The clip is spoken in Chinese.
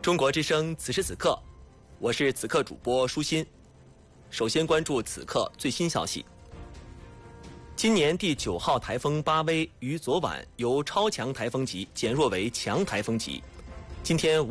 中国之声此时此刻，我是此刻主播舒心。首先关注此刻最新消息。今年第9号台风巴威于昨晚由超强台风级减弱为强台风级，今天